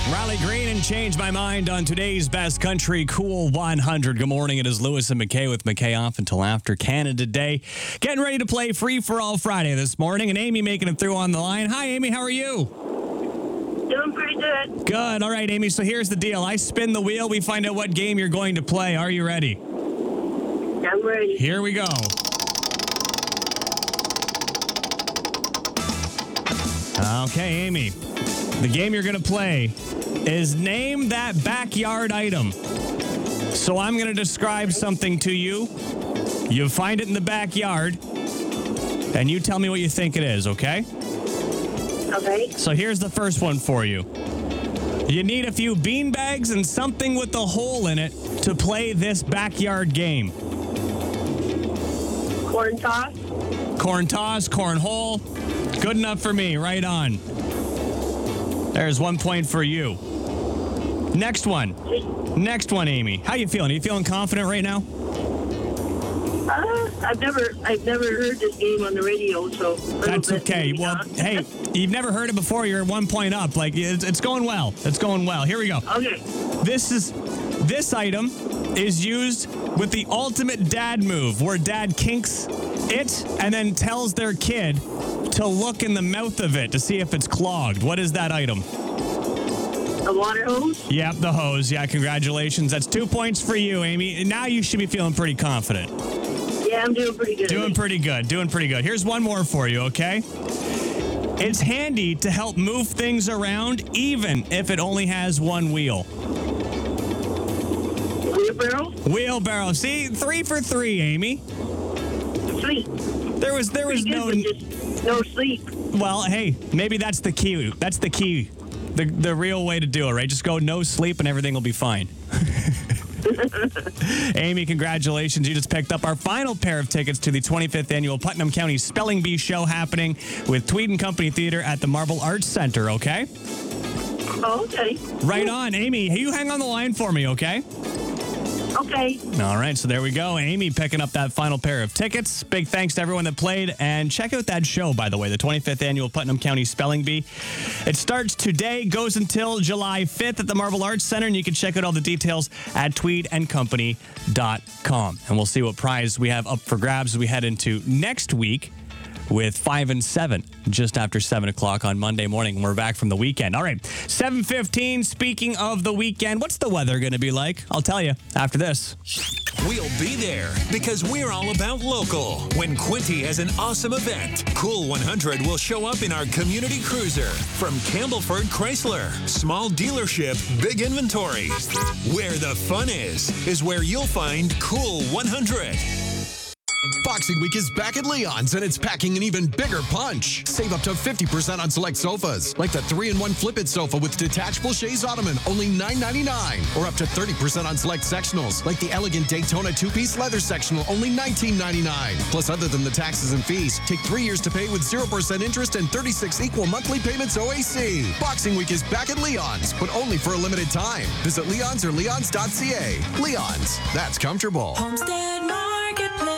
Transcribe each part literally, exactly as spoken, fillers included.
Riley Green and Change My Mind on today's Best Country Cool one hundred. Good morning. It is Lewis and McKay with McKay off until after Canada Day. Getting ready to play Free for All Friday this morning, and Amy making it through on the line. Hi, Amy. How are you? Doing pretty good. Good. All right, Amy. So here's the deal. I spin the wheel. We find out what game you're going to play. Are you ready? I'm ready. Here we go. Okay, Amy. The game you're going to play is Name That Backyard Item. So I'm going to describe something to you. You find it in the backyard, and you tell me what you think it is, okay? Okay. So here's the first one for you. You need a few bean bags and something with a hole in it to play this backyard game. Corn toss. Corn toss, corn hole. Good enough for me. Right on. There's one point for you. Next one. Next one, Amy. How you feeling? Are you feeling confident right now? Uh, I've never, I've never heard this game on the radio, so That's okay. Maybe Well, not. hey, you've never heard it before. You're one point up. Like it's, it's going well. It's going well. Here we go. Okay. This is this item is used with the ultimate dad move, where dad kinks it and then tells their kid to look in the mouth of it to see if it's clogged. What is that item? A water hose. Yep, the hose. Yeah, congratulations. That's two points for you, Amy. Now you should be feeling pretty confident. Yeah, I'm doing pretty good. Doing pretty good. Doing pretty good. Here's one more for you, okay? It's handy to help move things around, even if it only has one wheel. Wheelbarrow. Wheelbarrow. See, three for three, Amy. Sweet. There was there was Pretty no. good, but just no sleep. Well, hey, maybe that's the key. That's the key. The the real way to do it, right? Just go no sleep and everything will be fine. Amy, congratulations. You just picked up our final pair of tickets to the twenty-fifth Annual Putnam County Spelling Bee Show happening with Tweed and Company Theater at the Marble Arts Center, okay? Oh, okay. Right on. Amy, you hang on the line for me, okay? Okay. All right, so there we go. Amy picking up that final pair of tickets. Big thanks to everyone that played. And check out that show, by the way, the twenty-fifth Annual Putnam County Spelling Bee. It starts today, goes until July fifth at the Marble Arts Center, and you can check out all the details at tweed and company dot com. And we'll see what prize we have up for grabs as we head into next week with five and seven just after seven o'clock on Monday morning. We're back from the weekend. All right, seven fifteen. Speaking of the weekend, what's the weather going to be like? I'll tell you after this. We'll be there because we're all about local. When Quinty has an awesome event, Cool one hundred will show up in our community cruiser from Campbellford Chrysler. Small dealership, big inventory. Where the fun is, is where you'll find Cool one hundred. Boxing Week is back at Leon's, and it's packing an even bigger punch. Save up to fifty percent on select sofas, like the three in one Flip-It sofa with detachable chaise ottoman, only nine ninety-nine. Or up to thirty percent on select sectionals, like the elegant Daytona two-piece leather sectional, only nineteen ninety-nine. Plus, other than the taxes and fees, take three years to pay with zero percent interest and thirty-six equal monthly payments O A C. Boxing Week is back at Leon's, but only for a limited time. Visit Leon's or leons dot c a. Leon's, that's comfortable. Homestead Marketplace.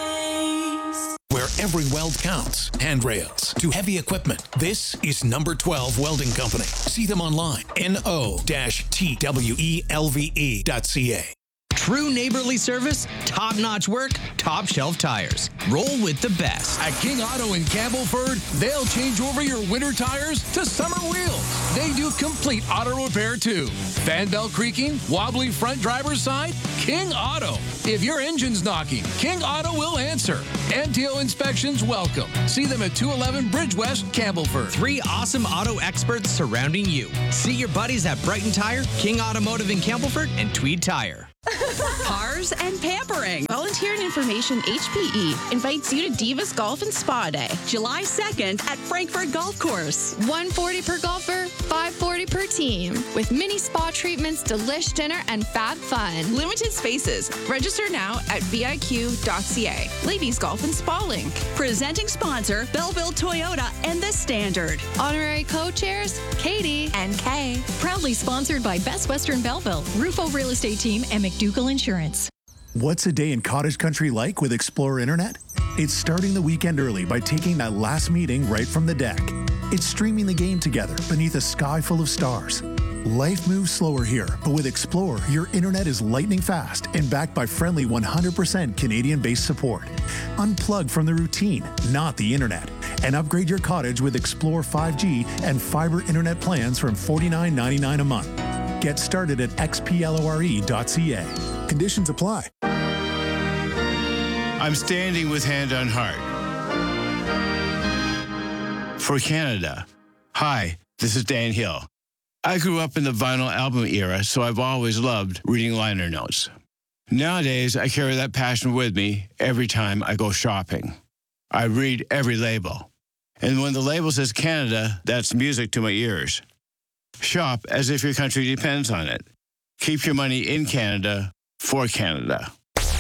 Where every weld counts. Handrails to heavy equipment. This is Number twelve Welding Company. See them online. N O T W E L V E dot C A. True neighborly service, top-notch work, top-shelf tires. Roll with the best. At King Auto in Campbellford, they'll change over your winter tires to summer wheels. They do complete auto repair, too. Fan belt creaking, wobbly front driver's side, King Auto. If your engine's knocking, King Auto will answer. N T O inspections welcome. See them at two eleven Bridge West, Campbellford. Three awesome auto experts surrounding you. See your buddies at Brighton Tire, King Automotive in Campbellford, and Tweed Tire. Cars and pampering. Volunteer and Information H P E invites you to Divas Golf and Spa Day, July second at Frankfurt Golf Course. one forty per golfer, five forty per team. With mini spa treatments, delish dinner, and fab fun. Limited spaces. Register now at V I Q dot C A. Ladies Golf and Spa Link. Presenting sponsor, Belleville Toyota and The Standard. Honorary co-chairs, Katie and Kay. Proudly sponsored by Best Western Belleville, Rufo Real Estate Team, and McDougall Insurance. What's a day in cottage country like with Explorer Internet? It's starting the weekend early by taking that last meeting right from the deck. It's streaming the game together beneath a sky full of stars. Life moves slower here, but with Explore, your internet is lightning fast and backed by friendly one hundred percent Canadian-based support. Unplug from the routine, not the internet, and upgrade your cottage with Explore five G and fiber internet plans from forty-nine ninety-nine a month. Get started at x p lore dot c a. Conditions apply. I'm standing with Hand on Heart. For Canada. Hi, this is Dan Hill. I grew up in the vinyl album era, so I've always loved reading liner notes. Nowadays, I carry that passion with me every time I go shopping. I read every label. And when the label says Canada, that's music to my ears. Shop as if your country depends on it. Keep your money in Canada for Canada.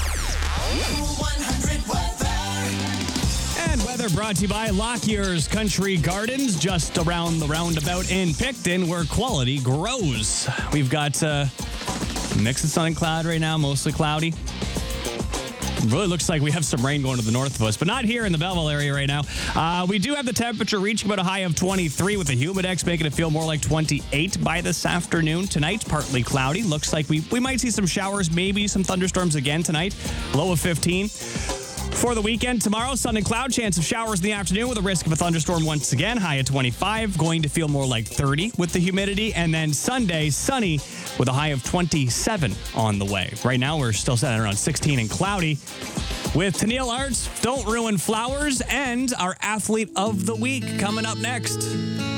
And weather brought to you by Lockyer's Country Gardens, just around the roundabout in Picton, where quality grows. We've got uh, a mix of sun and cloud right now, mostly cloudy. It really looks like we have some rain going to the north of us, but not here in the Belleville area right now. Uh, we do have the temperature reaching about a high of twenty-three with the Humidex making it feel more like twenty-eight by this afternoon. Tonight, partly cloudy. Looks like we, we might see some showers, maybe some thunderstorms again tonight. Low of fifteen. For the weekend, tomorrow, sun and cloud, chance of showers in the afternoon with a risk of a thunderstorm once again. High at twenty-five, going to feel more like thirty with the humidity. And then Sunday, sunny with a high of twenty-seven on the way. Right now, we're still set at around sixteen and cloudy. With Tennille Arts, Don't Ruin Flowers, and our Athlete of the Week coming up next.